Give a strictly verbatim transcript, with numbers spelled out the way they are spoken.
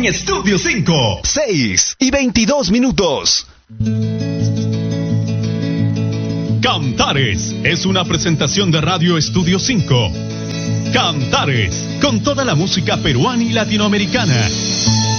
en Estudio cinco. seis y veintidós minutos. Cantares es una presentación de Radio Estudio cinco. Cantares, con toda la música peruana y latinoamericana.